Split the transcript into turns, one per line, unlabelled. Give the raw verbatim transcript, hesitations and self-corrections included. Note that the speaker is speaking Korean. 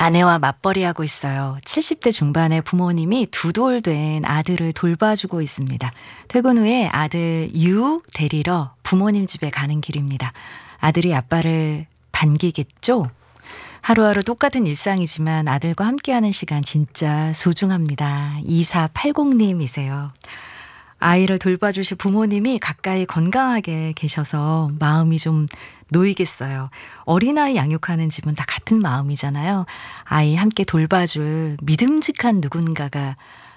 아내와 맞벌이하고 있어요. 칠십 대 중반의 부모님이 두 돌 된 아들을 돌봐주고 있습니다. 퇴근 후에 아들 유 데리러 부모님 집에 가는 길입니다. 아들이 아빠를 반기겠죠? 하루하루 똑같은 일상이지만 아들과 함께하는 시간 진짜 소중합니다. 이사팔공 님이세요. 아이를 돌봐주실 부모님이 가까이 건강하게 계셔서 마음이 좀 놓이겠어요. 어린아이 양육하는 집은 다 같은 마음이잖아요. 아이 함께 돌봐줄 믿음직한 누군가가